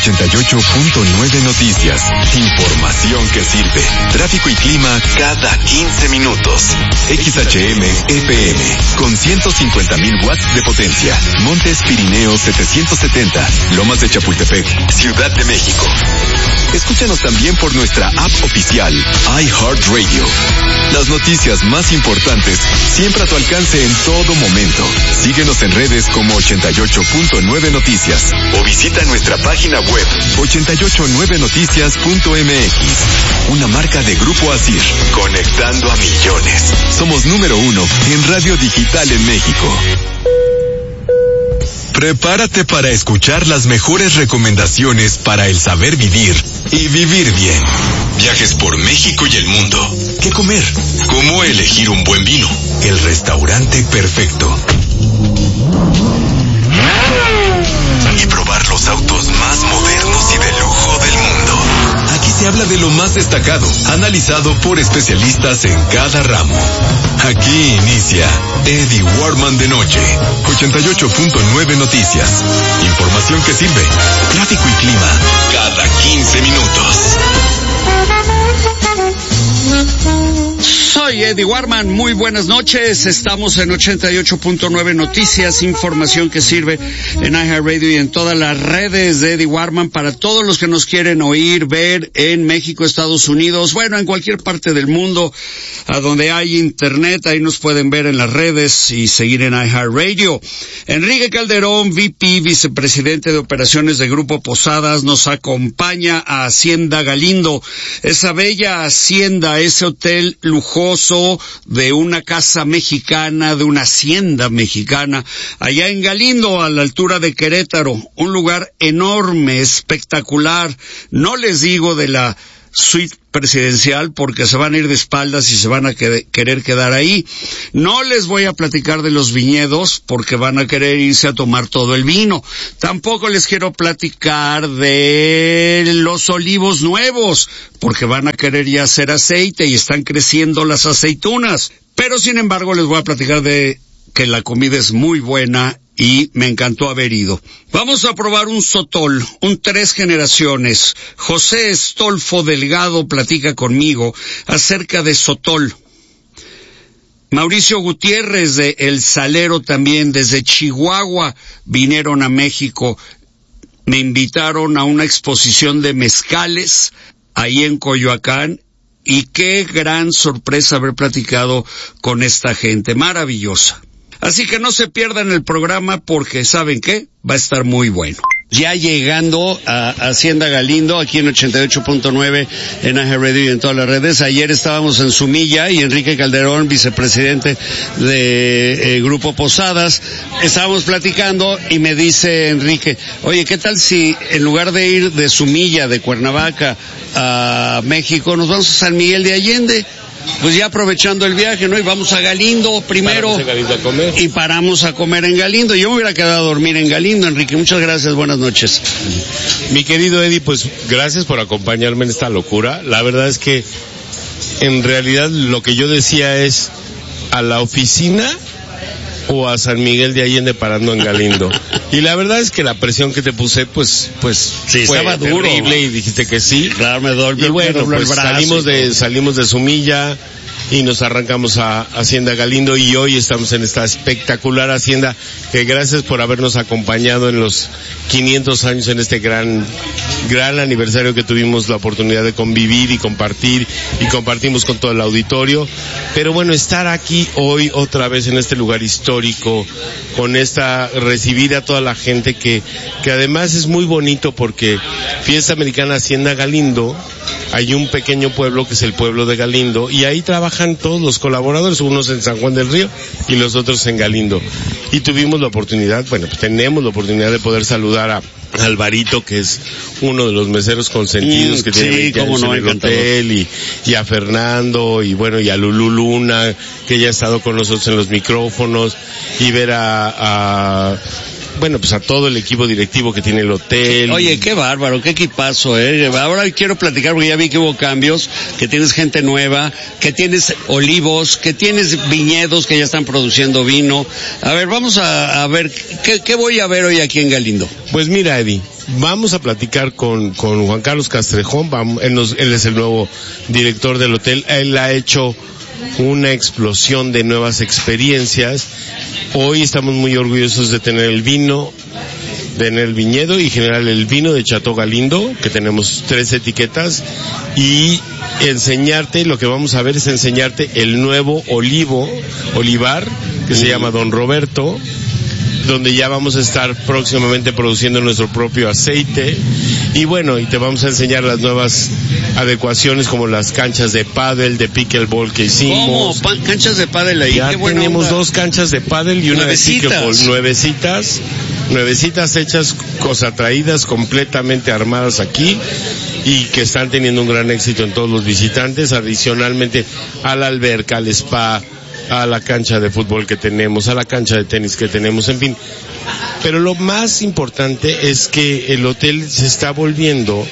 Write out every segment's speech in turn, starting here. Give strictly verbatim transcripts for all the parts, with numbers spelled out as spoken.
ochenta y ocho punto nueve Noticias. Información que sirve. Tráfico y clima cada quince minutos. X H M E P M con ciento cincuenta mil watts de potencia. Montes Pirineos setecientos setenta. Lomas de Chapultepec, Ciudad de México. Escúchanos también por nuestra app oficial, iHeartRadio. Las noticias más importantes siempre a tu alcance en todo momento. Síguenos en redes como ochenta y ocho punto nueve Noticias o visita nuestra página web ochenta y ocho nueve noticias punto m x. Una marca de Grupo Asir, conectando a millones. Somos número uno en radio digital en México. Prepárate para escuchar las mejores recomendaciones para el saber vivir y vivir bien. Viajes por México y el mundo. ¿Qué comer? ¿Cómo elegir un buen vino? El restaurante perfecto. Y probar los autos más modernos y de lujo del mundo. Aquí se habla de lo más destacado, analizado por especialistas en cada ramo. Aquí inicia Eddie Warman de noche. ochenta y ocho punto nueve Noticias. Información que sirve. Tráfico y clima cada quince minutos. Soy Eddie Warman, muy buenas noches, estamos en ochenta y ocho punto nueve Noticias, información que sirve en iHeartRadio y en todas las redes de Eddie Warman para todos los que nos quieren oír, ver en México, Estados Unidos, bueno, en cualquier parte del mundo, a donde hay internet, ahí nos pueden ver en las redes y seguir en iHeartRadio. Enrique Calderón, V P, vicepresidente de operaciones de Grupo Posadas, nos acompaña a Hacienda Galindo, esa bella hacienda, ese hotel lujoso de una casa mexicana, de una hacienda mexicana, allá en Galindo, a la altura de Querétaro, un lugar enorme, espectacular, no les digo de la suite presidencial porque se van a ir de espaldas y se van a que- querer quedar ahí. No les voy a platicar de los viñedos porque van a querer irse a tomar todo el vino. Tampoco les quiero platicar de los olivos nuevos porque van a querer ya hacer aceite y están creciendo las aceitunas. Pero sin embargo les voy a platicar de que la comida es muy buena y me encantó haber ido. Vamos a probar un sotol, un tres generaciones. José Estolfo Delgado platica conmigo acerca de sotol. Mauricio Gutiérrez de El Salero también, desde Chihuahua, vinieron a México. Me invitaron a una exposición de mezcales ahí en Coyoacán. Y qué gran sorpresa haber platicado con esta gente, maravillosa. Así que no se pierdan el programa porque, ¿saben qué? Va a estar muy bueno. Ya llegando a Hacienda Galindo, aquí en ochenta y ocho punto nueve, en iHeartRadio y en todas las redes. Ayer estábamos en Sumilla y Enrique Calderón, vicepresidente de eh, Grupo Posadas, estábamos platicando y me dice Enrique, oye, ¿qué tal si en lugar de ir de Sumilla, de Cuernavaca a México, nos vamos a San Miguel de Allende? Pues ya aprovechando el viaje, ¿no? Y vamos a Galindo primero. En Galindo a comer. Y paramos a comer en Galindo. Yo me hubiera quedado a dormir en Galindo, Enrique. Muchas gracias, buenas noches. Mi querido Eddie, pues gracias por acompañarme en esta locura. La verdad es que en realidad lo que yo decía es a la oficina o a San Miguel de Allende parando en Galindo. Y la verdad es que la presión que te puse, pues, pues sí, fue estaba duro, terrible, y dijiste que sí. Claro, me dobló, y bueno, me pues salimos de, salimos de Sumilla y nos arrancamos a Hacienda Galindo y hoy estamos en esta espectacular hacienda que gracias por habernos acompañado en los quinientos años en este gran, gran aniversario que tuvimos la oportunidad de convivir y compartir y compartimos con todo el auditorio. Pero bueno, estar aquí hoy otra vez en este lugar histórico, con esta, recibir a toda la gente que, que además es muy bonito porque Fiesta Americana Hacienda Galindo, hay un pequeño pueblo que es el pueblo de Galindo y ahí trabajan todos los colaboradores, unos en San Juan del Río y los otros en Galindo. Y tuvimos la oportunidad, bueno, pues tenemos la oportunidad de poder saludar a Alvarito, que es uno de los meseros consentidos mm, que tiene sí, veinte años no, en el hotel, y, y a Fernando, y bueno, y a Lulú Luna, que ya ha estado con nosotros en los micrófonos, y ver a, a bueno, pues a todo el equipo directivo que tiene el hotel. Oye, qué bárbaro, qué equipazo, eh. Ahora quiero platicar porque ya vi que hubo cambios, que tienes gente nueva, que tienes olivos, que tienes viñedos que ya están produciendo vino. A ver, vamos a, a ver, ¿qué, ¿qué voy a ver hoy aquí en Galindo? Pues mira, Eddie, vamos a platicar con, con Juan Carlos Castrejón, vamos, él, nos, él es el nuevo director del hotel, él ha hecho una explosión de nuevas experiencias. Hoy estamos muy orgullosos de tener el vino, de tener el viñedo y generar el vino de Chateau Galindo, que tenemos tres etiquetas, y enseñarte, lo que vamos a ver es enseñarte el nuevo olivo, olivar, que se llama Don Roberto, donde ya vamos a estar próximamente produciendo nuestro propio aceite, y bueno, y te vamos a enseñar las nuevas adecuaciones como las canchas de pádel, de pickleball que hicimos. ¿Cómo? ¿Canchas de pádel ahí? Ya Qué buena tenemos onda. dos canchas de pádel y una de pickleball, nuevecitas, nuevecitas hechas, cosa traídas completamente armadas aquí y que están teniendo un gran éxito en todos los visitantes, adicionalmente a la alberca, al spa, a la cancha de fútbol que tenemos, a la cancha de tenis que tenemos, en fin. Pero lo más importante es que el hotel se está volviendo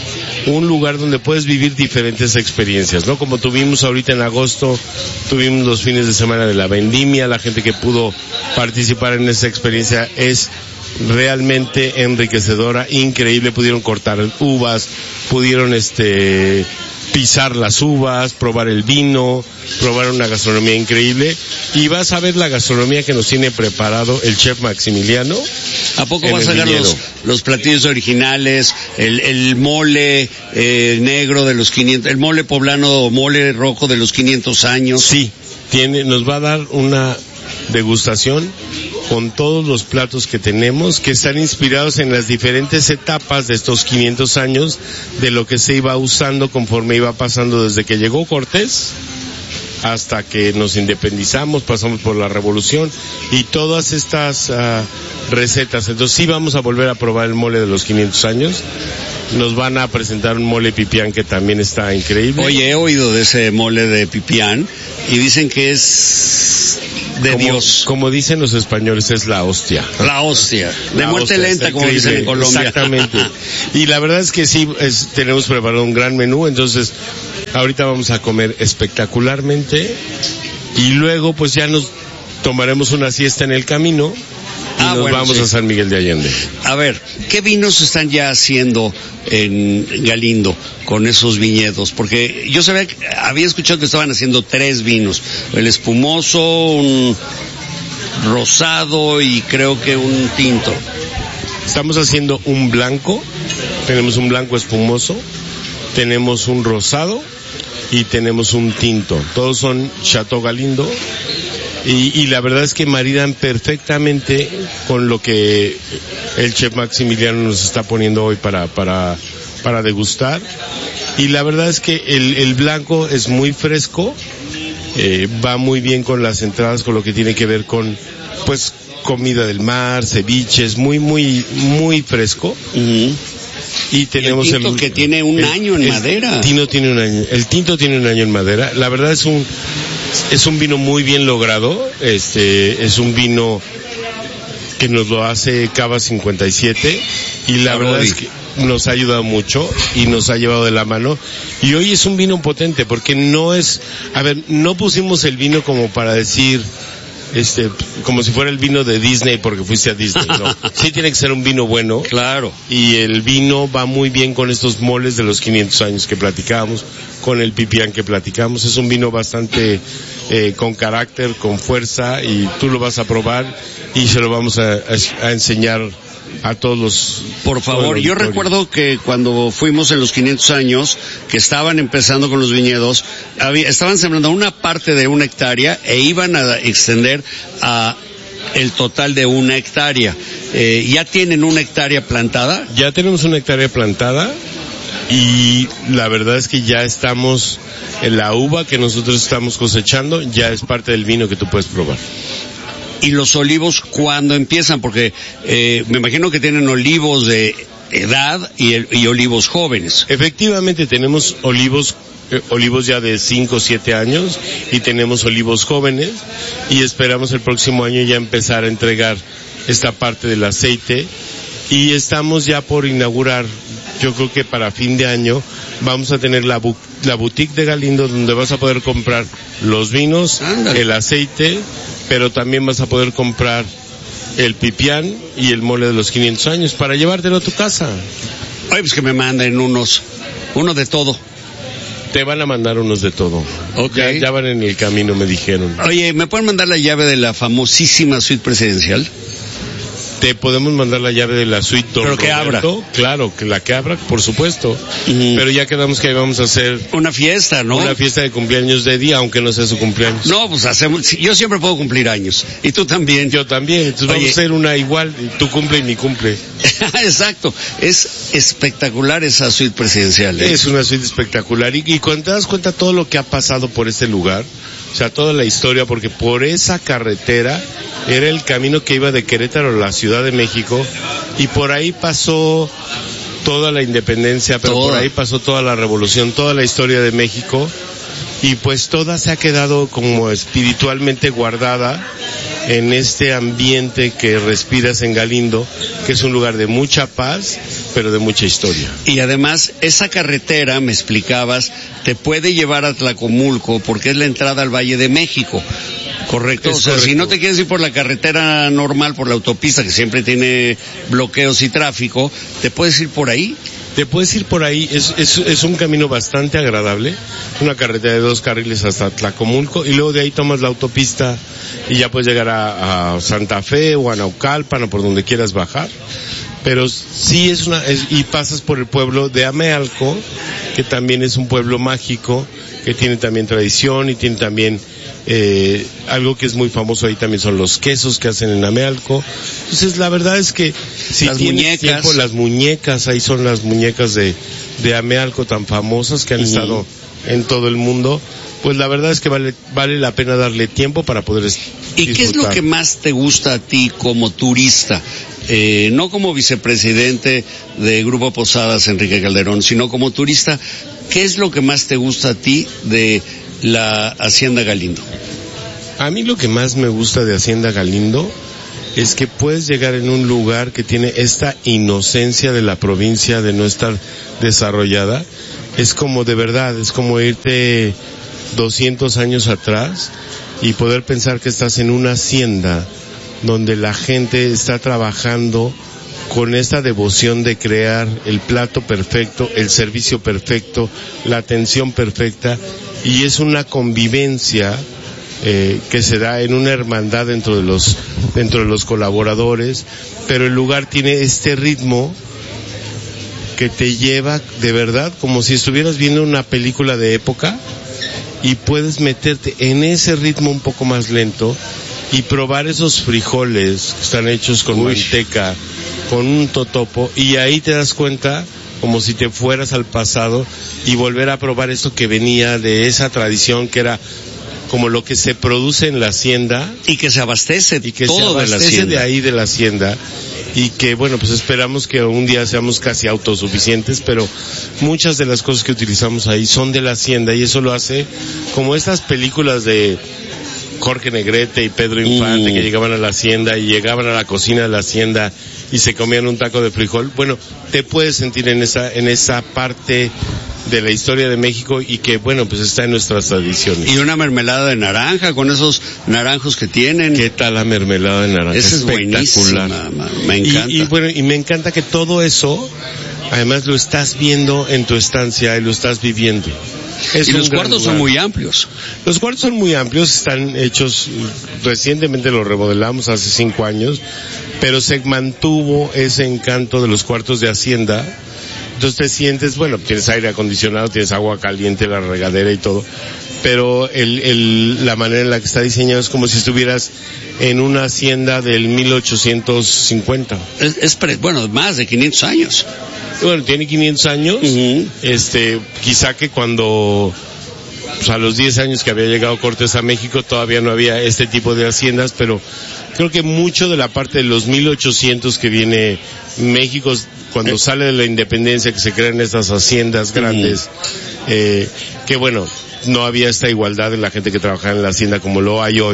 un lugar donde puedes vivir diferentes experiencias, ¿no? Como tuvimos ahorita en agosto, tuvimos los fines de semana de la vendimia, la gente que pudo participar en esa experiencia es realmente enriquecedora, increíble, pudieron cortar uvas, pudieron este pisar las uvas, probar el vino, probar una gastronomía increíble, y vas a ver la gastronomía que nos tiene preparado el chef Maximiliano. ¿A poco vas a sacar los, los platillos originales, el, el mole eh, negro de los quinientos, el mole poblano o mole rojo de los quinientos años? Sí, tiene, nos va a dar una degustación con todos los platos que tenemos, que están inspirados en las diferentes etapas de estos quinientos años, de lo que se iba usando conforme iba pasando desde que llegó Cortés hasta que nos independizamos, pasamos por la revolución y todas estas uh, recetas. Entonces sí vamos a volver a probar el mole de los quinientos años. Nos van a presentar un mole pipián que también está increíble. Oye, he oído de ese mole de pipián y dicen que es de como, Dios. Como dicen los españoles, es la hostia. La hostia. De la muerte hostia, lenta, como dicen en Colombia. Exactamente. Y la verdad es que sí, es, tenemos preparado un gran menú, entonces ahorita vamos a comer espectacularmente y luego pues ya nos tomaremos una siesta en el camino. Y ah, nos bueno, vamos sí. a San Miguel de Allende. A ver, ¿qué vinos están ya haciendo en Galindo con esos viñedos? Porque yo sabía, que, había escuchado que estaban haciendo tres vinos. El espumoso, un rosado y creo que un tinto. Estamos haciendo un blanco, tenemos un blanco espumoso, tenemos un rosado y tenemos un tinto. Todos son Chateau Galindo. Y, y la verdad es que maridan perfectamente con lo que el chef Maximiliano nos está poniendo hoy para, para, para degustar. Y la verdad es que el, el blanco es muy fresco, eh, va muy bien con las entradas, con lo que tiene que ver con, pues, comida del mar, ceviches, muy, muy, muy fresco. Uh-huh. Y tenemos el tinto el, que tiene un el, año en el madera. Tinto tiene un año, el tinto tiene un año en madera. La verdad es un es un vino muy bien logrado. Este es un vino que nos lo hace Cava cincuenta y siete y la verdad es que nos ha ayudado mucho y nos ha llevado de la mano. Y hoy es un vino potente porque no es, a ver, no pusimos el vino como para decir este, como si fuera el vino de Disney porque fuiste a Disney, no. Sí tiene que ser un vino bueno. Claro. Y el vino va muy bien con estos moles de los quinientos años que platicábamos, con el pipián que platicamos. Es un vino bastante eh, con carácter, con fuerza, y tú lo vas a probar y se lo vamos a, a, a enseñar a todos los... Por favor, yo recuerdo que cuando fuimos en los quinientos años, que estaban empezando con los viñedos, había, estaban sembrando una parte de una hectárea e iban a extender a el total de una hectárea. Eh, ¿Ya tienen una hectárea plantada? Ya tenemos una hectárea plantada y la verdad es que ya estamos, en la uva que nosotros estamos cosechando ya es parte del vino que tú puedes probar. ¿Y los olivos cuándo empiezan? Porque eh, me imagino que tienen olivos de edad y, el, y olivos jóvenes. Efectivamente tenemos olivos eh, olivos ya de cinco o siete años y tenemos olivos jóvenes y esperamos el próximo año ya empezar a entregar esta parte del aceite, y estamos ya por inaugurar, yo creo que para fin de año, vamos a tener la, bu- la boutique de Galindo, donde vas a poder comprar los vinos, Ándale. el aceite, pero también vas a poder comprar el pipián y el mole de los quinientos años para llevártelo a tu casa. Oye, pues que me manden unos, uno de todo. Te van a mandar unos de todo. Okay. Ya, ya van en el camino, me dijeron. Oye, ¿me pueden mandar la llave de la famosísima suite presidencial? Te podemos mandar la llave de la suite Don Pero que Roberto. abra. Claro, que la que abra, por supuesto. Uh-huh. Pero ya quedamos que vamos a hacer una fiesta, ¿no? Una fiesta de cumpleaños de día, aunque no sea su cumpleaños. No, pues hacemos, yo siempre puedo cumplir años. Y tú también. Yo también. Entonces Oye. vamos a hacer una igual, tu cumple y mi cumple. Exacto. Es espectacular esa suite presidencial, ¿eh? Es una suite espectacular. Y, y cuando te das cuenta todo lo que ha pasado por este lugar, o sea, toda la historia, porque por esa carretera era el camino que iba de Querétaro a la Ciudad de México, y por ahí pasó toda la independencia, pero toda. por ahí pasó toda la revolución, toda la historia de México, y pues toda se ha quedado como espiritualmente guardada en este ambiente que respiras en Galindo, que es un lugar de mucha paz, pero de mucha historia. Y además, esa carretera, me explicabas, te puede llevar a Tlacomulco, porque es la entrada al Valle de México. Correcto, es o sea, correcto. Si no te quieres ir por la carretera normal, por la autopista, que siempre tiene bloqueos y tráfico, ¿te puedes ir por ahí? Te puedes ir por ahí, es, es, es un camino bastante agradable, una carretera de dos carriles hasta Tlacomulco, y luego de ahí tomas la autopista y ya puedes llegar a, a Santa Fe o a Naucalpan o por donde quieras bajar. Pero sí es una, es, y pasas por el pueblo de Amealco, que también es un pueblo mágico, que tiene también tradición y tiene también Eh, algo que es muy famoso ahí también son los quesos que hacen en Amealco. Entonces la verdad es que si las tienes muñecas. tiempo, las muñecas, ahí son las muñecas de, de Amealco tan famosas que han uh-huh. estado en todo el mundo. Pues la verdad es que vale, vale la pena darle tiempo para poder disfrutar. ¿Y qué es lo que más te gusta a ti como turista? Eh, no como vicepresidente de Grupo Posadas, Enrique Calderón, sino como turista, ¿qué es lo que más te gusta a ti de la Hacienda Galindo? A mí lo que más me gusta de Hacienda Galindo es que puedes llegar en un lugar que tiene esta inocencia de la provincia de no estar desarrollada. Es como de verdad, es como irte doscientos años atrás y poder pensar que estás en una hacienda donde la gente está trabajando con esta devoción de crear el plato perfecto, el servicio perfecto, la atención perfecta, y es una convivencia eh, que se da en una hermandad dentro de los dentro de los colaboradores, pero el lugar tiene este ritmo que te lleva de verdad como si estuvieras viendo una película de época, y puedes meterte en ese ritmo un poco más lento y probar esos frijoles que están hechos con Uy. manteca, con un totopo, y ahí te das cuenta como si te fueras al pasado y volver a probar esto que venía de esa tradición que era como lo que se produce en la hacienda y que se abastece y que todo se abastece de la hacienda. de ahí de la hacienda, y que bueno, pues esperamos que un día seamos casi autosuficientes, pero muchas de las cosas que utilizamos ahí son de la hacienda, y eso lo hace como estas películas de Jorge Negrete y Pedro Infante, mm. que llegaban a la hacienda y llegaban a la cocina de la hacienda y se comían un taco de frijol. Bueno, te puedes sentir en esa en esa parte de la historia de México, y que bueno, pues está en nuestras tradiciones. Y una mermelada de naranja con esos naranjos que tienen. ¿Qué tal la mermelada de naranja? Esa es espectacular. Me encanta. Y, y bueno, y me encanta que todo eso además lo estás viendo en tu estancia y lo estás viviendo. Es y los cuartos son muy amplios. Los cuartos son muy amplios, están hechos, recientemente los remodelamos hace cinco años, pero se mantuvo ese encanto de los cuartos de Hacienda. Entonces te sientes, bueno, tienes aire acondicionado, tienes agua caliente, la regadera y todo, pero el, el, la manera en la que está diseñado es como si estuvieras en una hacienda del mil ochocientos cincuenta. Es, es pre, bueno, más de quinientos años. Bueno, tiene quinientos años, uh-huh. este, quizá que cuando, pues a los diez años que había llegado Cortés a México todavía no había este tipo de haciendas, pero creo que mucho de la parte de los mil ochocientos que viene México, cuando sale de la independencia, que se crean estas haciendas grandes, uh-huh. eh, que bueno, no había esta igualdad en la gente que trabajaba en la hacienda como lo hay hoy,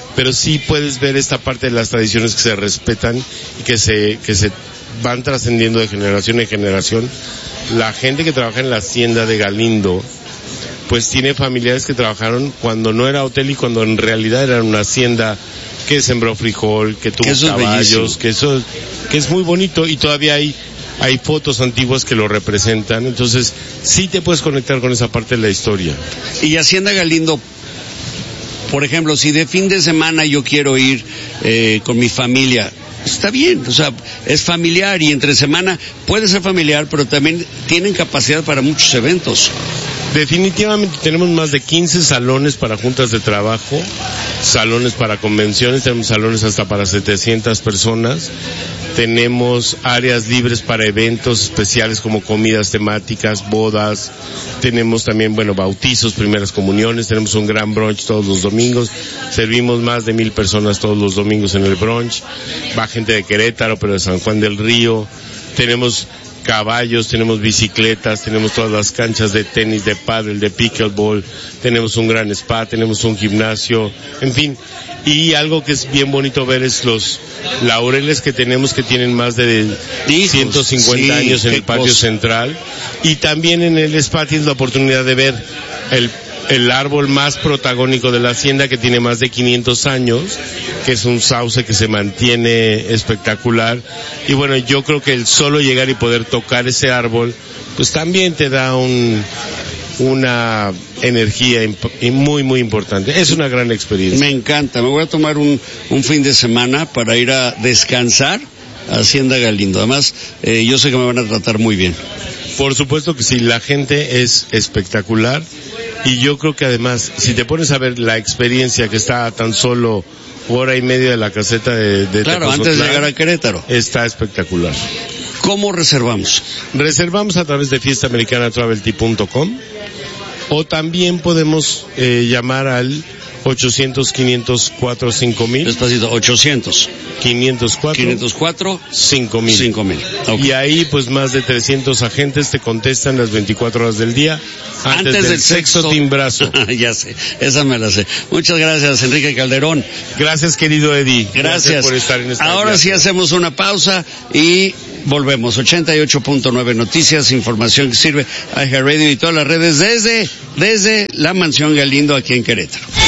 pero sí puedes ver esta parte de las tradiciones que se respetan y que se, que se van trascendiendo de generación en generación. La gente que trabaja en la hacienda de Galindo, pues tiene familiares que trabajaron cuando no era hotel y cuando en realidad era una hacienda que sembró frijol, que tuvo que caballos, que eso, que es muy bonito, y todavía hay, hay fotos antiguas que lo representan. Entonces sí te puedes conectar con esa parte de la historia. Y Hacienda Galindo, por ejemplo, si de fin de semana yo quiero ir eh, con mi familia, está bien, o sea, es familiar, y entre semana puede ser familiar, pero también tienen capacidad para muchos eventos. Definitivamente tenemos más de quince salones para juntas de trabajo, salones para convenciones, tenemos salones hasta para setecientas personas, tenemos áreas libres para eventos especiales como comidas temáticas, bodas, tenemos también, bueno, bautizos, primeras comuniones, tenemos un gran brunch todos los domingos, servimos más de mil personas todos los domingos en el brunch, va gente de Querétaro, pero de San Juan del Río, tenemos caballos, tenemos bicicletas, tenemos todas las canchas de tenis, de pádel, de pickleball, tenemos un gran spa, tenemos un gimnasio, en fin. Y algo que es bien bonito ver es los laureles que tenemos, que tienen más de Hijos, ciento cincuenta sí, años en el patio cosa. central. Y también en el spa tienes la oportunidad de ver el el árbol más protagónico de la hacienda, que tiene más de quinientos años, que es un sauce que se mantiene espectacular. Y bueno, yo creo que el solo llegar y poder tocar ese árbol, pues también te da un una energía imp- muy, muy importante. Es una gran experiencia. Me encanta. Me voy a tomar un, un fin de semana para ir a descansar a Hacienda Galindo. Además, eh, yo sé que me van a tratar muy bien. Por supuesto que sí, la gente es espectacular. Y yo creo que además, si te pones a ver la experiencia que está a tan solo hora y media de la caseta de, de Claro, Tepozotlán, antes de llegar a Querétaro. Está espectacular. ¿Cómo reservamos? Reservamos a través de fiesta americana travel tea punto com, o también podemos eh, llamar al ochocientos, quinientos cuatro, cinco mil. Despacito, ochocientos. quinientos cuatro. quinientos cuatro. cinco mil. cinco mil. Okay. Y ahí pues más de trescientos agentes te contestan las veinticuatro horas del día. Antes, antes del, del sexto, sexto timbrazo. Ya sé, esa me la sé. Muchas gracias, Enrique Calderón. Gracias, querido Eddie. Gracias. Gracias por estar en esta Ahora sí hacemos una pausa y volvemos. ochenta y ocho punto nueve Noticias, información que sirve a iHeartRadio y todas las redes desde, desde la Mansión Galindo aquí en Querétaro.